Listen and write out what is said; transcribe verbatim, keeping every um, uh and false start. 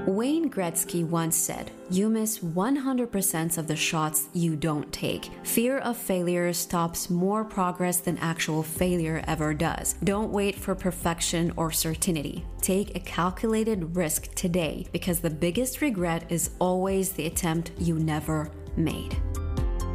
Wayne Gretzky once said, "You miss one hundred percent of the shots you don't take. Fear of failure stops more progress than actual failure ever does. Don't wait for perfection or certainty. Take a calculated risk today, because the biggest regret is always the attempt you never made."